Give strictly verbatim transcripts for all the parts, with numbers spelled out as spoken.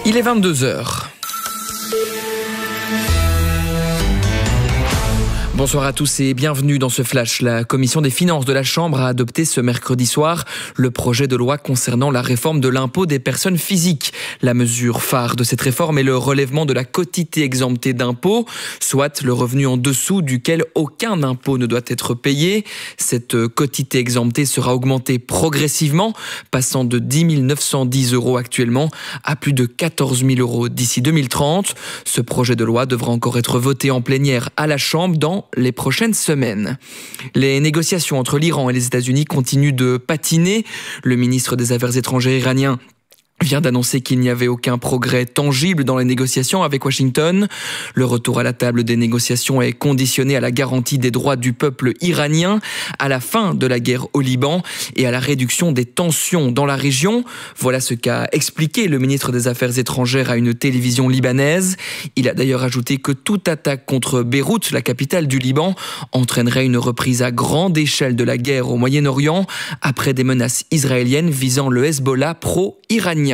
Il est vingt-deux heures. Bonsoir à tous et bienvenue dans ce flash. La commission des finances de la Chambre a adopté ce mercredi soir le projet de loi concernant la réforme de l'impôt des personnes physiques. La mesure phare de cette réforme est le relèvement de la quotité exemptée d'impôt, soit le revenu en dessous duquel aucun impôt ne doit être payé. Cette quotité exemptée sera augmentée progressivement, passant de dix mille neuf cent dix euros actuellement à plus de quatorze mille euros d'ici deux mille trente. Ce projet de loi devra encore être voté en plénière à la Chambre dans les prochaines semaines. Les négociations entre l'Iran et les États-Unis continuent de patiner. Le ministre des Affaires étrangères iranien vient d'annoncer qu'il n'y avait aucun progrès tangible dans les négociations avec Washington. Le retour à la table des négociations est conditionné à la garantie des droits du peuple iranien, à la fin de la guerre au Liban et à la réduction des tensions dans la région. Voilà ce qu'a expliqué le ministre des Affaires étrangères à une télévision libanaise. Il a d'ailleurs ajouté que toute attaque contre Beyrouth, la capitale du Liban, entraînerait une reprise à grande échelle de la guerre au Moyen-Orient après des menaces israéliennes visant le Hezbollah pro-iranien.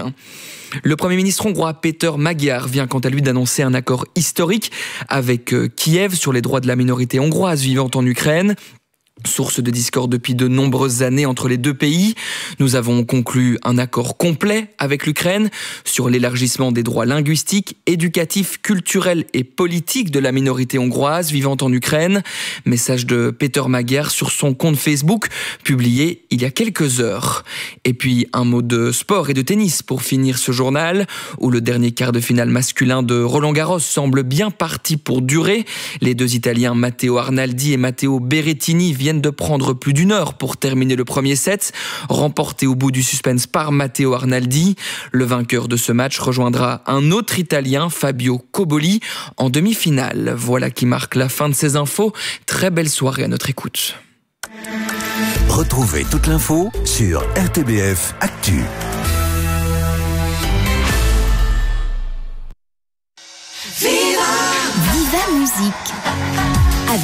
Le Premier ministre hongrois Péter Magyar vient quant à lui d'annoncer un accord historique avec Kiev sur les droits de la minorité hongroise vivant en Ukraine. Source de discorde depuis de nombreuses années entre les deux pays, nous avons conclu un accord complet avec l'Ukraine sur l'élargissement des droits linguistiques, éducatifs, culturels et politiques de la minorité hongroise vivant en Ukraine. Message de Péter Magyar sur son compte Facebook, publié il y a quelques heures. Et puis un mot de sport et de tennis pour finir ce journal, où le dernier quart de finale masculin de Roland-Garros semble bien parti pour durer. Les deux Italiens Matteo Arnaldi et Matteo Berrettini viennent de prendre plus d'une heure pour terminer le premier set, remporté au bout du suspense par Matteo Arnaldi. Le vainqueur de ce match rejoindra un autre Italien, Fabio Cobolli, en demi-finale. Voilà qui marque la fin de ces infos. Très belle soirée à notre écoute. Retrouvez toute l'info sur R T B F Actu. Viva Viva Musique.